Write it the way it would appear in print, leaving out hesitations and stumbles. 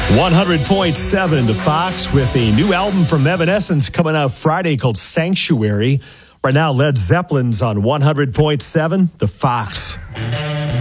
100.7 The Fox with a new album from Evanescence coming out Friday called Sanctuary. Right now, Led Zeppelin's on 100.7 The Fox.